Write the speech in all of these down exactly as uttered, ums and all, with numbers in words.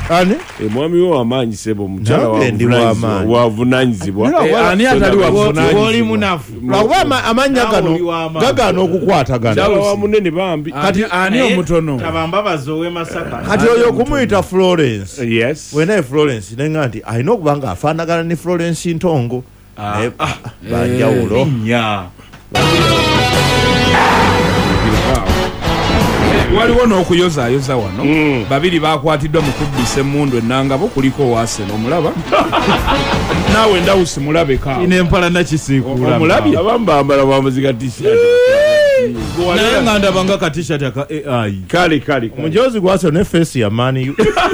Ani? E mwami wo amanyi sebo mchala wa wavunanyizibwa. Ani atali wavunanyizibwa. Oli munafu. Lwa amanya gano gagano okukwatagana. Chala wa munene bambi. Kati ani omutono. Tabamba bazowe Masaka. Kati oyo kumuyita Florence. Yes. Wena Florence nenga nti alina okubanga afaanagana ne Florence Ntongo. Ah, banjawulo. Nya. Waliwo n'okuyoza ayoza wano mm. babiri bakwatiddwa mu kubbisa emmundu ennangabo kuliko Waseno omulaba naawe ndawusi mulabeka ine empala nakisiikula omulabi abambambala bamuziga t-shirt naye nga ndabanga ka t-shirt aka A I kale kale omujozi gwase ne face ya mani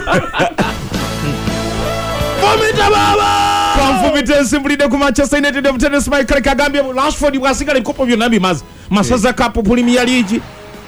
Vomita baba Confubite nsibulidde ku Manchester United of tennis Michael Kagambye Rashford bwasigala ebikopo byonna bimaze masaza kapu Premier League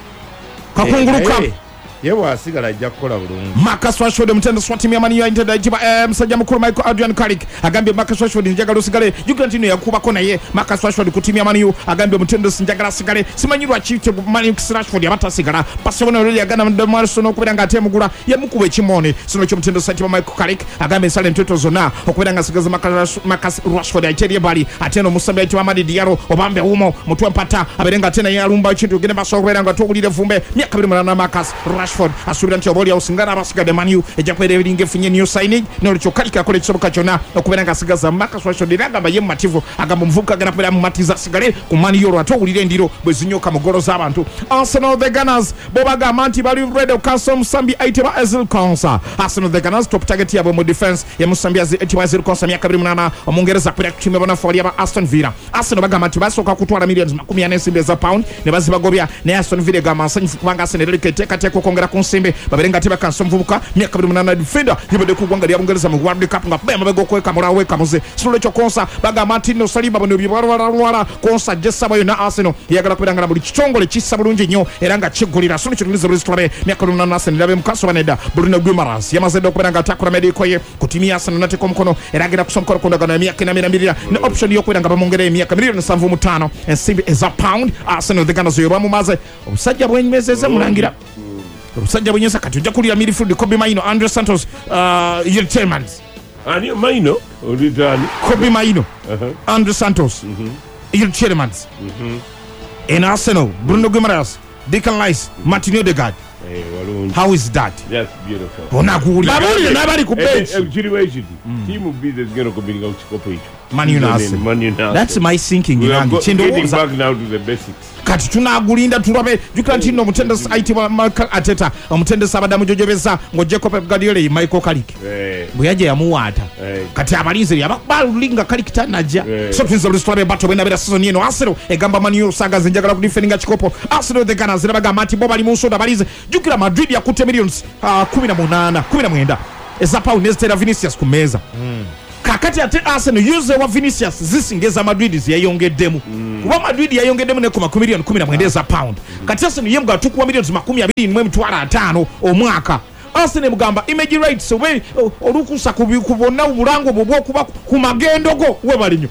kakungulu cup yewa asigala ajja kukola bulungi Marcus Rashford mutendo swati ya Man United ajiba eh, msajja mukuru Michael Adrian Carrick agambye Marcus Rashford njagala usigale Jugantino yakuba kona ye Marcus Rashford ku timu ya Man U agambye mutendo sinjagala sigale simanyirwa chiche Man U Rashford yabata sigala pasabona ruli agana Marson okubera nga atemugula yamukuba ekimone sino kyo mutendo sati wa Michael Carrick agambye sale nteto zona okubera nga sigaza Marcus Rashford acherie bali ateno musambya ati Amadi Diallo obambe umo mutwe mpata aberenga tena yalumba chintu gine baso okubera nga togulire vumbe myaka biri na Marcus Rashford asubira nti oboli ausingana abasigadde Man U ejakwera ebiringa efunye new signing n'olukyo kalika akola ekisoboka kyonna okubera nga asigaza Marcus Rashford era agamba ye mumativu agamba omuvubuka agenda kubeera mumatiza asigale ku Man U olwo atowulira endiro bwe zinyoka mu golo z'abantu. Arsenal the Gunners bo bagamba nti bali ready okukansa omusambi ayitibwa Ezil Konsa. Arsenal the Gunners top target yabwe mu defense ya musambi ayitibwa Ezil Konsa myaka abiri munana omungereza kubeera ku timu y'abanafu aba Aston Villa. Arsenal bagamba nti basooka kutwala millions makumi ana ensimbi eza pound ne bazibagobya naye Aston Villa egamba nsanyufu kubanga Arsenal eriko eteekateeka okwongera ku nsimbi baberenga teba kanso mvubuka myaka abiri munana defender yibade ku gwanga lya Bungereza mu World Cup nga bema bego kweka mulawe kamuze sule cyo Konsa baga Martino Saliba bano bibwarwara Konsa jessa bayo na Arsenal yagala kubiranga na buli kitongole kissa bulungi nnyo era nga kigulira sule cyo tulize buli tulabe myaka abiri munana Arsenal labe mukaso baneda Bruno Guimaraes yamaze do kubiranga atakura mediko ye kutimia Arsenal nate komkono era agenda kusomkora kundagana na myaka na mirira ne option yo kubiranga bamongere myaka milioni seven mutano ensimbi eza pound Arsenal the Gunners yo bamumaze obusajja bwenyezeze mulangira Rusajja bunyesa kati ujja kulira midfield Kobe Maino Andre Santos uh Yuri Tielemans ani Maino olidani Kobe Maino uh-huh. Andre Santos mhm Yuri Tielemans mhm in Arsenal Bruno Guimaraes Declan Rice Martin Odegaard. Eh walungi how is that? That's beautiful. Ona kuuli babuli nabali ku bench ekiriwechi team business gero kubiringa uchikopo hicho Man United. That's my thinking inangi chindo back now to the basics. Kati tunagulinda tulabe jukira ntino omutendesi ayitibwa Mikel Arteta omutendesi abadamu jojobeza ngo Jacob Guardiola Michael Carrick eh buyaje yamuwata eh kati abalinzi ababalinga Carrick tanaja eh. So twinza restore bato bena bera season yeno Arsenal egamba Man U saga zinjagala ku defendinga chikopo Arsenal the Gunners baga mati boba limusoda balize jukira Madrid yakute millions uh, kumi na munana kumi na mwenda eza pound nezitera Vinicius kumeza mm. Kakati ate Arsenal use wa Vinicius zisingeza Madrid ziyayongeddemu mm. Kuba Madrid yayongeddemu ne ku million kumi na mwenda za pound kati Arsenal yemga tukwa millions makumi abiri mu mitwala atano omwaka Arsenal mugamba image rights we olukusa kubona obulango bwo kuba ku magendo go we balinyo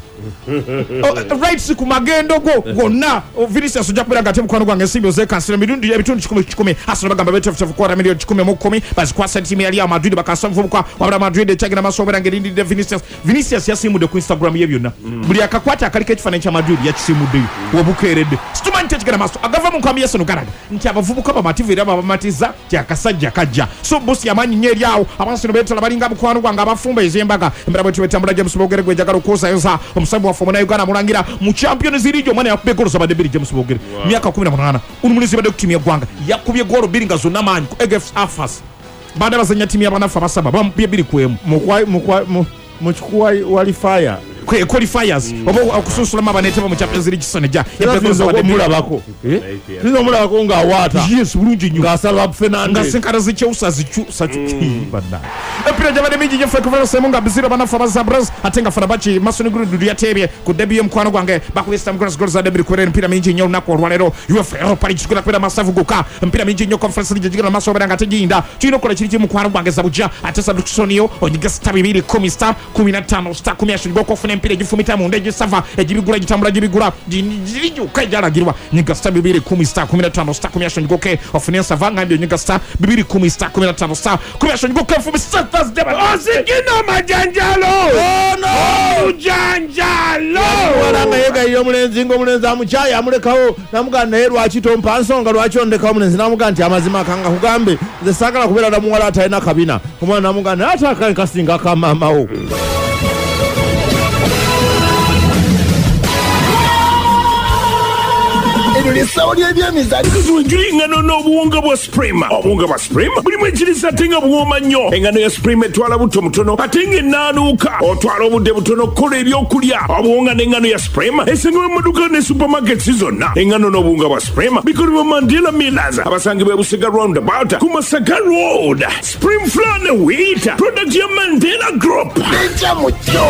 rights ku magendo go gonna Vinicius ujapera gate mukwano gwange simbi oze kansira mirundi ebitundu kikumi kikumi Arsenal bagamba betu fifty four million kikumi mu kumi bazikwasa timu ya Madrid bakasomvu kwa wabra Madrid chagina masobera ngerindi de Vinicius Vinicius yasimude ku Instagram ye byonna buli akakwata akalike kifananye cha Madrid yakisimude wobukerede stumante chagina maso agava mu kwami yeso nugaraga nti abavubuka ba mativira babamatiza kyakasajja kajja so boss yamanyi nyeri yawo Arsenal betala balinga mukwano gwanga abafumba ezembaka embera bwetu betambula James Bogere gwe jagalo kosa yosa omusambu wa fomona Uganda mulangira mu Champions League mwana yakubye golo za badebiri James Bogere myaka kumi na munana unumulizi bade ku timu ya gwanga yakubye golo biringa zonna manyi ku E G F Afas bada bazanya timu ya banafa basaba bambye biri kwemu mu mu chikuwa wali fire kwe qualifiers obo akususula mabaneteba mu Champions League kisone ja yapekoza ko mulabako eh nizo mulabako nga wata yes bulungi nyo ngasala Fernandez ngasenkara zicheusa zichu sachuki banda epira jabade mingi je feko vero semunga bizira banafa bazabras atenga farabachi masoni guru dudu yatebye ku debut mkwano gwange baku Western Girls Girls debut kwere mpira mingi nyo nako rwalero UEFA Europa League kula kwera masavu goka mpira mingi nyo Conference League jigira masobera ngateginda chino kola chiri mkwano gwange zabuja atesa Luxonio onyiga star bibiri kumi star kumi na tano star kumi ashingoko fune empira egifumita munda egisava egibigula gitambula gibigula girijuka ejalagirwa nyiga star bibiri kumi star kumi na tano star kumi asho nyigoke ofune nsava ngambye nyiga star bibiri kumi star kumi na tano star kumi asho nyigoke mfumi star Thursday osikino majanjalo oh no janjalo wala nga yega iyo mulenzi ngo mulenzi amuchaya amulekawo namuganda naye lwaki tompa nsonga lwaki ondekawo mulenzi namuganda nti amazima kanga kugambe nze sagala kubeera na muwala atalina kabina omwana namuganda ataka kasinga kamamawo Lisawo ly'ebyemizannyo tujuli engano n'obuwunga bwa Supreme. Obuwunga bwa Supreme bulimu ekirisa ate nga buwooma nnyo. Engano ya Supreme etwala buto mutono ate ng'ennaanuuka otwala obudde butono okukola ebyokulya. Obuwunga n'engano ya Supreme esangibwa mu maduuka ne supermarkets zonna. Engano n'obuwunga bwa Supreme bikolebwa Mandela Millers abasangibwa e Busega Roundabout ku Masaka Road. Supreme Flour ne Wheat product ya Mandela Group. ejja mu kyo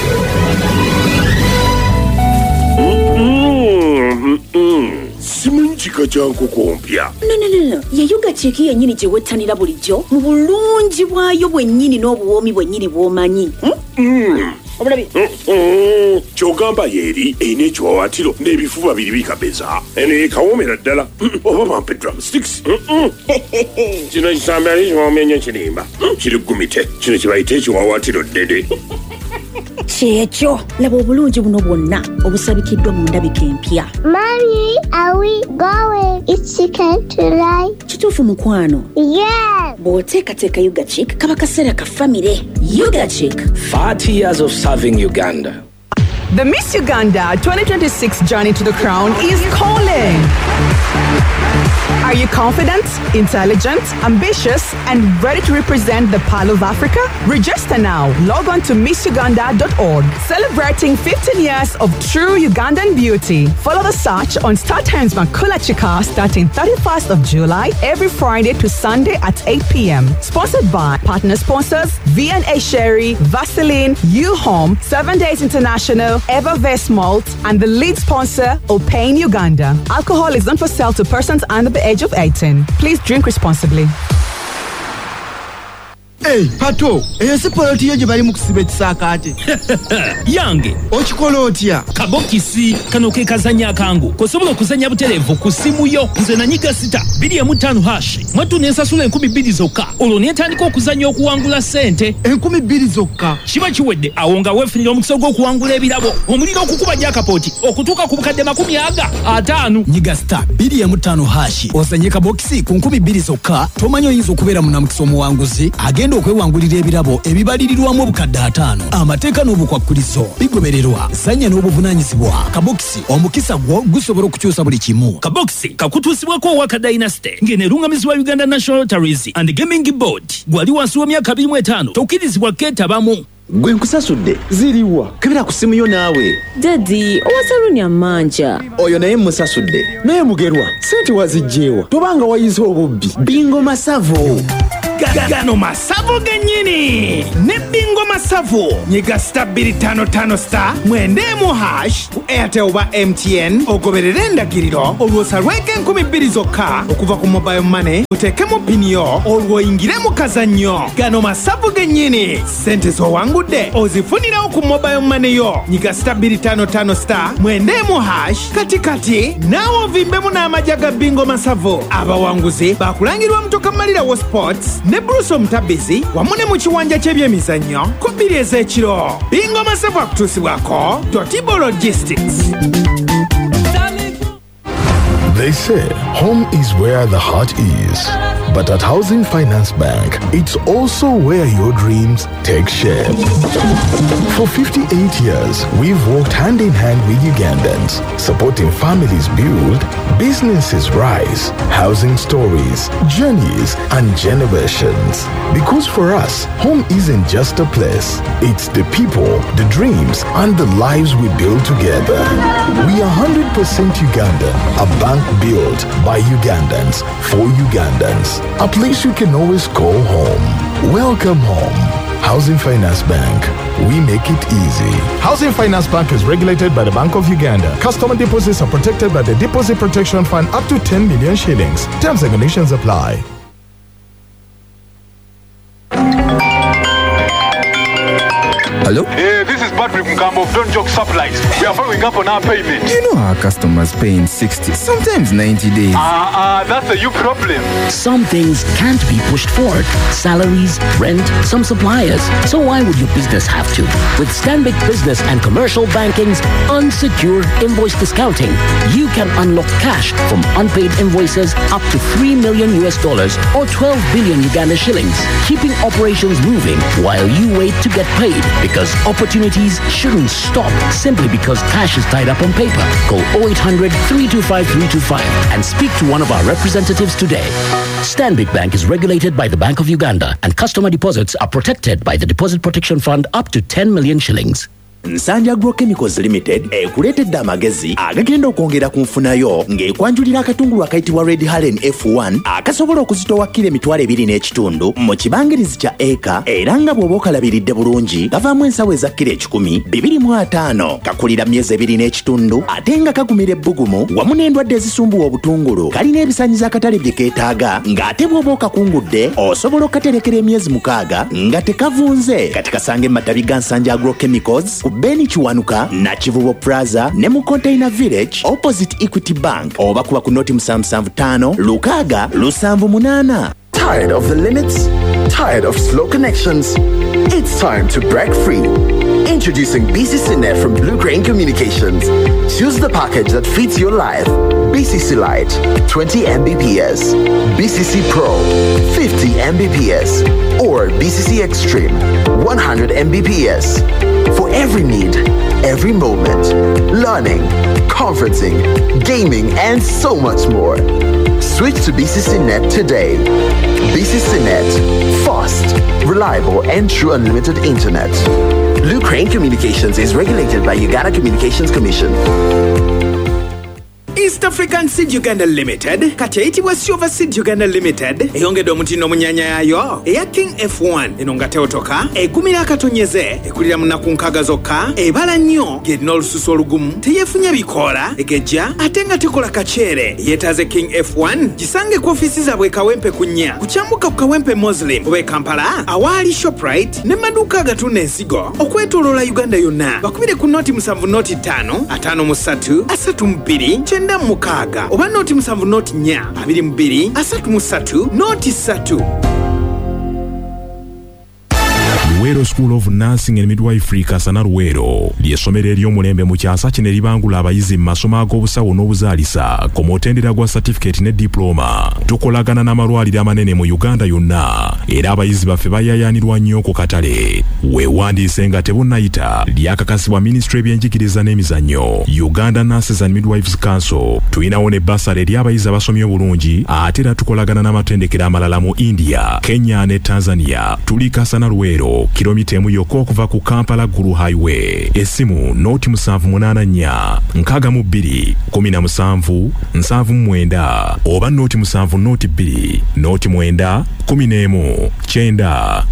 simanyi kika kya nkoko mpya. no no no no yeyuga kiki yennyini gye wettanira bulijjo mu bulungi bwayo bwennyini n'obuwoomi bwennyini bw'omanyi obulabye kyogamba yeeri erina ekiwawaatiro n'ebifuba biri bikabeza eno yekawoomera ddala oba bampe drumsticks kino kisambe ali kiwoomya nnyo kirimba kiri gumite kino kibayita ekiwawaatiro ddede kyekyo laba obulungi buno bwonna obusabikiddwa mu ndabika empya. Mommy, are we going? It's chicken tonight. Kituufu mukwano? Yes. Bw'oteekateeka Yuga Chick kaba kaseera ka famire. Yuga Chick. forty years of serving Uganda. The Miss Uganda twenty twenty-six journey to the crown is calling. Are you confident, intelligent, ambitious, and ready to represent the Pearl of Africa? Register now. Log on to miss uganda dot org. Celebrating fifteen years of true Ugandan beauty. Follow the search on Star Times Makula Chika starting thirty-first of July every Friday to Sunday at eight p.m. Sponsored by partner sponsors V and A Sherry, Vaseline, U-Home, Seven Days International, Evervest Malt, and the lead sponsor, Opain Uganda. Alcohol is not for sale to persons under the age of eighteen. Please drink responsibly. Hey, Pato, eyo si poloti yo gye bali mu kusiba ekisaakaate. Yange okikola otya? Kabokisi kano ke kazanya akangu kosobola okuzanya butereevu ku simu yo nze nanyiga sita bbiri emu ttaano hashi mwattu n'ensasula enkumi bbiri zokka olwo n'etandika okuzanya okuwangula ssente enkumi bbiri zokka kiba kiwedde awo nga weefunira omukisa gw'okuwangula ebirabo omuliro okukuba gyakapooti okutuuka ku bukadde makumi aga ataano. Nyiga sita bbiri emu ttaano hashi osanye kabokisi ku nkumi bbiri zokka tomanyi oyinza okubeera munamukisa omuwanguzi agenda okwewangulira ebirabo ebibalirirwamu obukadde ataano. Amateeka n'obukwakkulizo bigobererwa. Zanya n'obuvunaanyizibwa. Kabokisi omukisa gwo gusobola okukyusa buli kimu. Kabokisi kakutuusibwako owaka Dynasty ng'eno erungamizibwa Uganda National Lotteries and Gaming Board gwali wansi w'emyaka abiri mu etaano tokkirizibwa keetabamu. Gwe nkusasudde ziriwa kebera ku simu yo naawe. Daddy, owasalunya manja. Oyo naye musasudde naye mugerwa sente wazijjeewa tobanga wayize obubbi. Bingo Masavu Gano Masavu gennyini ne Bingo Masavu nyiga star bbiri ttaano ttaano star mwenda emu hash ku Airtel oba M T N ogoberere endagiriro olwosalweko enkumi bbiri zokka okuva ku mobile money oteekemu pini yo olwoyingire mu kazannyo. Gano Masavu gennyini sente z'owangudde ozifunirawo ku mobile money yo nyiga star bbiri ttaano ttaano star mwenda emu hash kati kati naawe ovimbemu n'amagya ga Bingo Masavu. Abawanguzi bakulangirwa Mutoka Malirawo Sports ne Bruce Omutabizi wamu ne mu kiwanja ky'ebyemizannyo ku bbiri ez'ekiro. Bingo Masavu akutuusibwako Totibo Logistics. They say home is where the heart is. But at Housing Finance Bank, it's also where your dreams take shape. For fifty-eight years, we've worked hand in hand with Ugandans, supporting families build, businesses rise, housing stories, journeys, and generations. Because for us, home isn't just a place, it's the people, the dreams, and the lives we build together. We are one hundred percent Ugandan, a bank built by Ugandans, for Ugandans. A place you can always call home. Welcome home. Housing Finance Bank. We make it easy. Housing Finance Bank is regulated by the Bank of Uganda. Customer deposits are protected by the Deposit Protection Fund up to ten million shillings. Terms and conditions apply. Hello? Yeah, this is Patrick Mkambo of Don Joke Supplies. We are following up on our payment. You know our customers pay in sixty, sometimes ninety days. Ah, uh, uh, that's a you problem. Some things can't be pushed forward. Salaries, rent, some suppliers. So why would your business have to? With Stanbic Business and Commercial Banking's unsecured invoice discounting, you can unlock cash from unpaid invoices up to three million U S dollars or twelve billion Uganda shillings, keeping operations moving while you wait to get paid, because opportunities shouldn't stop simply because cash is tied up on paper. Call oh eight hundred, three two five, three two five and speak to one of our representatives today. Stanbic Bank is regulated by the Bank of Uganda, and customer deposits are protected by the Deposit Protection Fund up to ten million shillings. Nsanja Agrochemicals Limited ekuletedde amagezi agagenda okwongera ku nfunayo ng'ekwanjulira akatungulu akayitibwa Red Haren F one akasobola okuzitowa kilo emitwalo ebiri n'ekitundu mu kibangirizi kya eka, era nga bw'oba okalabiridde bulungi gavaamu ensawo eza kilo ekikumi bibiri mu ataano, kakulira myezi ebiri n'ekitundu ate nga kagumira ebbugumu wamu n'endwadde ezisumbuwa obutungulu. Kalina ebisaanyizo akatale bye keetaaga, ng'ate bw'oba okakungudde osobola okukaterekera emyezi mukaaga nga tekavunze. Kati kasange mu matabi ga Nsanja Agrochemicals Beni Chiwanuka na Kivubo Plaza ne mu Container Village opposite Equity Bank, oba kuba ku noti musanvu musanvu ttaano lukaaga lusanvu munaana. Tired of the limits? Tired of slow connections? It's time to break free. Introducing B C C Net from Blue Crane Communications. Choose the package that fits your life. B C C Lite, twenty megabits per second. B C C Pro, fifty megabits per second. Or B C C Extreme, one hundred megabits per second. For every need, every moment. Learning, conferencing, gaming, and so much more. Switch to B C C Net today. B C C Net, fast, reliable, and true unlimited internet. Blue Crane Communications is regulated by Uganda Communications Commission. East African Seed Uganda Limited kati eyitibwa Silver Seed Uganda Limited eyongedde omutindo omunyanya yayo eya King F one eno nga teotoka egumira akatonyeze ekulira munaku nkaaga zokka ebala nnyo ng'erina olususu olugumu teyeefunya bikoola egejja ate nga tekola kaceere yeetaaze King F one gisange ku ofiisi zaabwe Kawempe ku nnya kukyambuka ku Kawempe Muslim oba e Kampala awaali Shoprite ne maduuka agatunda ensigo okwetooloola Uganda yonna bakubire ku nooti musanvu nooti ttaano ataano mu ssatu asatu mu bbiri kyenda mu mukaaga oba nooti musanvu nooti nnya abiri mu bbiri asatu mu ssatu nooti ssatu. Luwero School of Nursing and Midwifery Kasana Luwero ly'essomero ery'omulembe mu kyasa kino eribangula abayizi mu masomo ag'obusawo n'obuzaalisa ku mutendera gwa certificate ne diploma. Tukolagana n'amalwaliro amanene mu Uganda yonna era abayizi baffe bayayaanirwa nnyo ku katale. Weewandiise nga tebunnayita lyakakasibwa Ministry y'ebyenjigiriza n'emizannyo Uganda Nurses and Midwives Council. Tulinawo ne basale eri abayizi abasomye obulungi ate era tukolagana n'amatendekero amalala mu India, Kenya ne Tanzania. Tuli Kasana Luwero kilomita emu yokka okuva ku Kampala Gulu Highway. Essimu nooti musanvu munaana nnya nkaaga mu bbiri kumi na musanvu nsanvu mu mwenda oba nooti musanvu nooti bbiri nooti mwenda kumi n'emu kyenda.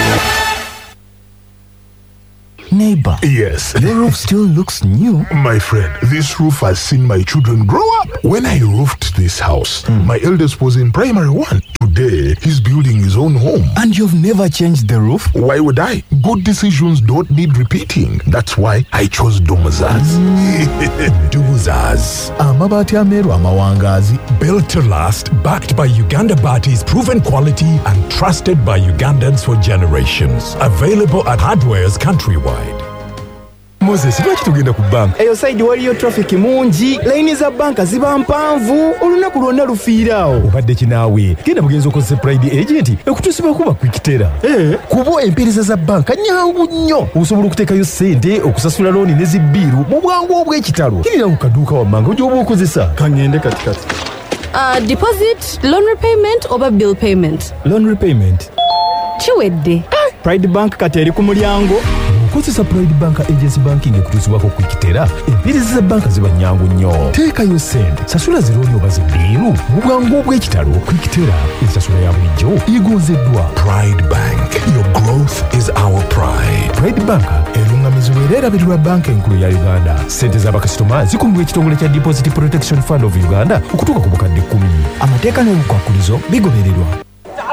Neighbor. Yes. Your roof still looks new. My friend, this roof has seen my children grow up. When I roofed this house, mm. my eldest was in primary one. Today, he's building his own home. And you've never changed the roof? Why would I? Good decisions don't need repeating. That's why I chose Dumuzaz. Mm. Dumuzaz. Amabati ameru amawangazi. Built to last, backed by Uganda Bati's proven quality and trusted by Ugandans for generations. Available at hardwares countrywide. Moses, lwaki tugenda ku banka? Eyo side waliyo traffic mungi, layini za banka ziba mpanvu, olunaku lwonna lufiiraawo. Obadde kinaawe, genda bugenza okozesa Pride Agent ekutusiba kuba kwikitera. Eh, kuba empeereza za banka nyangu nnyo. Osobola okuteekayo ssente, okusasula looni ne zibbiiru mu bwangu obw'ekitalo. Kirira ku kaduuka wammanga gy'oba okozesa. Kangende katikati. Uh, deposit, loan repayment oba bill payment? Loan repayment. Kiwedde. Pride Bank kati eri ku mulyango. Kozesa Pride Bank Agency Banking ekutuusibwako kwikitera. Empeereza za banka ziba nnyangu nnyo. Teekayo ssente, sasula zirooni oba zibbiiru mu bwangu obw'ekitalo. Kwikitera ensasula ya bulijjo egonzeddwa. Pride Bank. Your growth is our pride. Pride Bank erungamizibwa era erabirirwa banka enkulu ya Uganda. Ssente z'abakasitoma zikuumibwa ekitongole kya Deposit Protection Fund of Uganda okutuuka ku bukadde kkumi. Amateeka n'obukwakkulizo bigobererwa.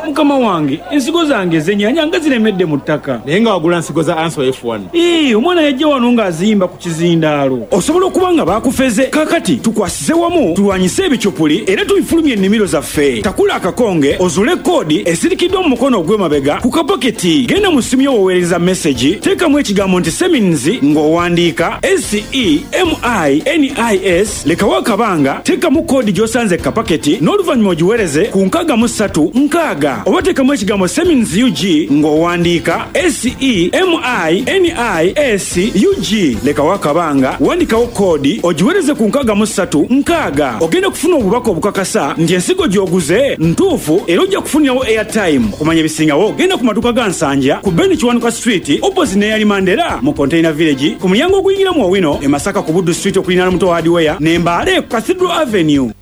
mukama wange ensigo zange ezenyanya nga ziremedde mu ttaka. Naye nga wagula nsigo za Answer F one. Ee, omwana yajja wano ng'azimba ku kizindaalo. Osobola okuba nga baakufeze. Kaakati tukwasize wamu tulwanyise ebicupuli era tubifulumye ennimiro zaffe. Takula akakonge ozule koodi esirikiddwa mu mukono ogw'emabega ku kapaketi. Genda mu ssimu yo woweereza message, teekamu ekigambo nti Semins ng'owandiika S E M I N I S, lekawo akabanga, teekamu koodi gy'osanze kapaketi n'oluvannyuma ogiweereze ku nkaaga mu ssatu nkaaga, oba teekamu ekigambo Semins U G ng'owandiika S E M I N I S U G, lekawo akabanga, wandikawo koodi ogiweereze ku nkaaga mu ssatu nkaaga. Ogenda kufuna obubaka obukakasa nti ensigo gy'oguze ntuufu era ojja kufunirawo airtime. Okumanya ebisingawo genda ku maduuka ga Nsanja ku Ben Kiwanuka Street opposite ne Yali Mandela mu Container Village, ku mulyango oguyingira mu Owino e Masaka ku Buddu Street okulinaana Muto Hardware, ne Mbale ku Cathedral Avenue.